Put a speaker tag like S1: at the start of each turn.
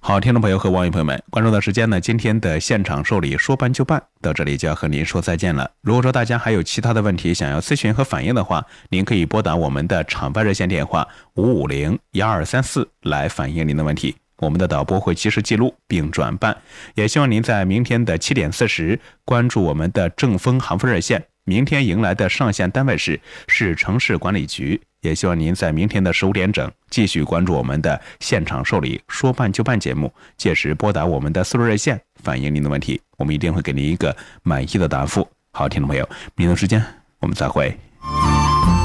S1: 好，听众朋友和网友朋友们，关注的时间呢，今天的现场受理说办就办到这里就要和您说再见了。如果说大家还有其他的问题想要咨询和反映的话，您可以拨打我们的场外热线电话550-1234来反映您的问题，我们的导播会及时记录并转办。也希望您在明天的7点40关注我们的正风航风热线，明天迎来的上线单位是城市管理局。也希望您在明天的15点整继续关注我们的现场受理说办就办节目，届时拨打我们的4路热线反映您的问题，我们一定会给您一个满意的答复。好，听众朋友，明天时间我们再会。